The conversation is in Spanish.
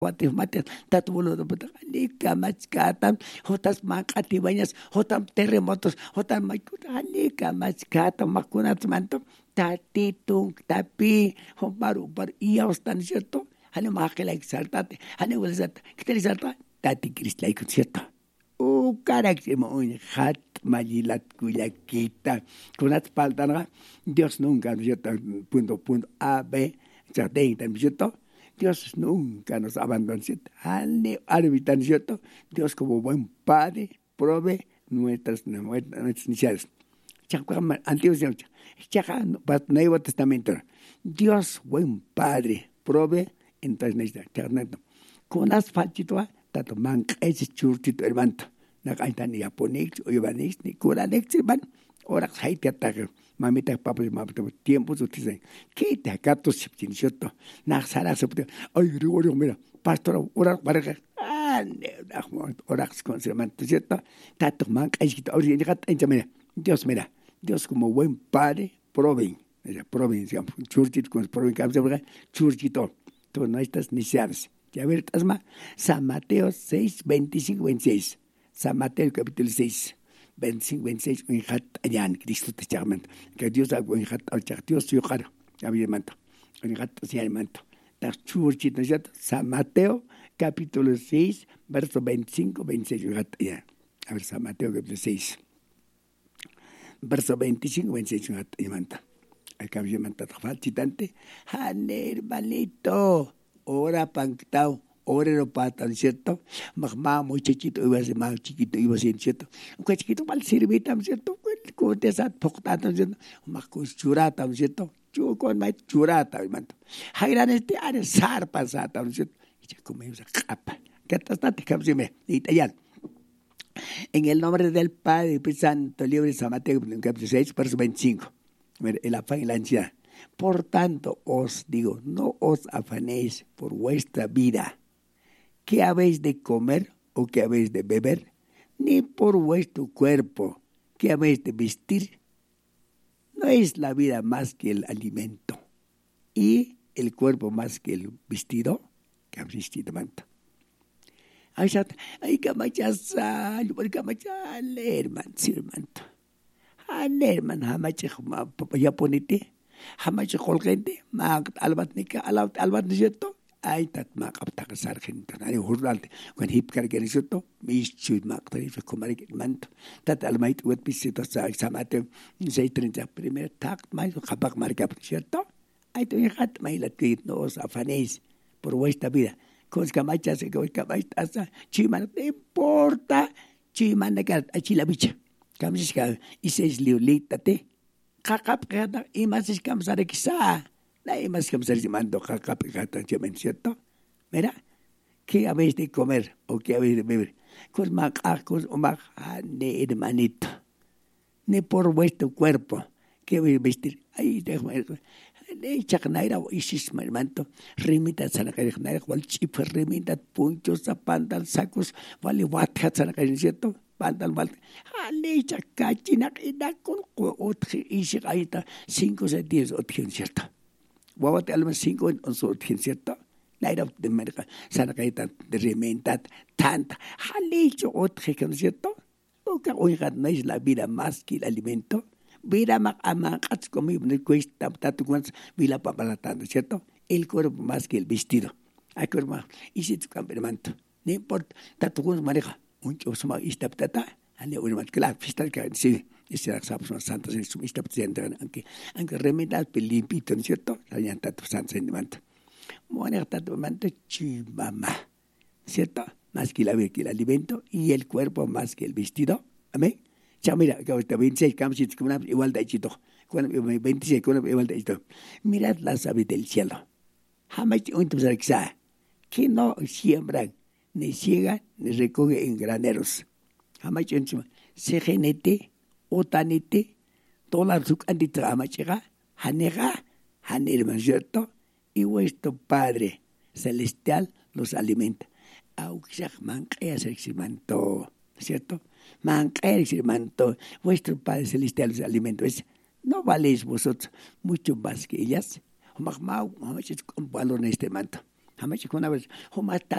Watis mates tatulo do putalika machkatam jotas makati bañas jotam terremotos jotam makutalika machkata makunat manto tatitung tapi homaru par ios tan cierto hane makela exaltate hane welzat kiterizata tati kristlay cierto carácter muy hat mayilat kuyakita kunat paltana Dios nunca ¿no cierto? Punto A B ya ¿no cierto? Dios nunca nos abandona, ¿cierto? Árbitro, ¿cierto? Dios como buen padre provee nuestras necesidades. Antiguo Nuevo Testamento. Dios buen padre provee en todas necesidades. Con las falchitas, tanto manca ese churchito hermano. No hay tan ni japonés o ibanés ni curanex, hermano. Ahora hay que atacar. Mamita, papá, mamita, tiempos ustedes ¿qué te acato sin cierto? Naxara se puede. Ay, Gregorio, mira, pastor, ora para orax con sermante, ¿cierto? Tato man, Dios mira, Dios como buen padre provee, provincia, churchito con provee, churchito, todas nuestras necesidades. Ya ver, Tasma, San Mateo 6, 25, 26. San Mateo capítulo 6. 25, 26, un hat allá, Cristo te llaman, que Dios haga un hat al Dios yo caro, había manto, un hat hacia el manto. La churchita, ¿cierto? San Mateo, capítulo 6, verso 25, 26, un hat allá. A ver, San Mateo, capítulo 6, verso 25, 26, un hat allá manto. Acá había manto, falchitante, Hane, hermanito, ora panctao. Orero patan, ¿cierto? Mamá muy chiquito iba a ser más chiquito iba a ser, ¿cierto? Un chiquito mal sirvita, ¿cierto? Con esa poctata, ¿cierto? Más con churata, ¿cierto? Yo con más churata, hermano. Jairan área zarpa, ¿cierto? Y ya comemos a capa. ¿Qué estás te capsime? Italiano. En el nombre del Padre y Santo, libro de San Mateo, capítulo 6, verso 25. El afán y la ansiedad. Por tanto, os digo, no os afanéis por vuestra vida. ¿Qué habéis de comer o qué habéis de beber? Ni por vuestro cuerpo, ¿qué habéis de vestir? No es la vida más que el alimento y el cuerpo más que el vestido. ¿Qué habéis vestido, manto? Ay, camachasa, yo por camachasa, hermano, sí, manto. Hermano, jamache, ya ponete, jamache colgente, albatnica, albat, ¿cierto? Ay, tat makapta sargento, ay hurdalte, con hip carguerito, mis chud mactari, comer manto, tat almait, wet pisito, samate, 6:30, primer tac, mais, japac marcap, ¿cierto? Ay, te dejas, maila, no os afanéis por vuestra vida. Con camachas, con camachas, chima, no te importa, chima, negar, achila bicha, camisica, y seis liulítate, kakap, kada, y más es camsare quizá. Nadie más que me mando jacapicatanchamen, ¿cierto? Mira, ¿qué habéis de comer o qué habéis de beber? Con macacos o macane, hermanito. Ni por vuestro cuerpo, ¿qué habéis de vestir? Ay, déjame. Chacnaira o isis, hermanito. Rimitas a la calle, cual chip, rimitas, punchos, zapantal, sacos, vale, watas a la calle, ¿cierto? Pantal, vale. Ale, chacachina, con otro, y se gaita 5 o 10 otros, ¿cierto? Guawate almas 5 en su origen, ¿cierto? La era de merca, sana caída de rementat, tanta, jalecho, otra, ¿cierto? Nunca oigan, no es la vida más que el alimento. Vida más amacats conmigo, no cuesta tanto cuanto vida papalatando, ¿cierto? El cuerpo más que el vestido. Hay cuerpo más. Y si tu campeonato, no importa, tanto cuanto maneja, un chosma y taptata, ale un más que la fiesta que sí. Es la sabemos santos en su está presente aunque remediar limpito, ¿no es cierto? La llanta tu santo sentimiento. Bueno, tanto manto chimama, ¿cierto? Más que el alimento y el cuerpo más que el vestido. Amén. Ya mira, que ahorita 26 campos como igual de hechito. 26 como igual de hechito. Mirad la ave del cielo. Jamás un que no siembran, ni ciegan, ni recogen en graneros. Jamás un se genete otanite, toda su cantidad amachiga, hanega, hanerman, ¿cierto? Y vuestro Padre Celestial los alimenta. Auxach manquea el manto, ¿cierto? Manquea el manto, vuestro Padre Celestial los alimenta. No valéis vosotros mucho más que ellas. Con valor en este manto. Hamachikuna homa